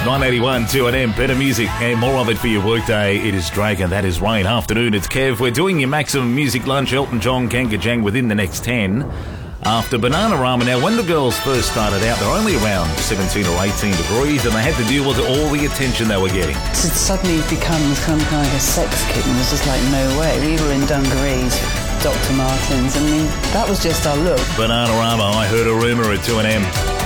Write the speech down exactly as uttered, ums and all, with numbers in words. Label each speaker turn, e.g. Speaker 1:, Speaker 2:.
Speaker 1: nine eighty-one, two N M, better music and more of it for your workday. It is Drake and that is Rain. Afternoon, it's Kev. We're doing your maximum music lunch. Elton John, Kankajang within the next ten. After Bananarama. Now, when the girls first started out, they were only around seventeen or eighteen degrees and they had to deal with all the attention they were getting.
Speaker 2: To suddenly become some kind of a sex kitten was just like, no way. We were in dungarees, Doctor Martens. I mean, that was just our look.
Speaker 1: Bananarama, I heard a rumour at two N M.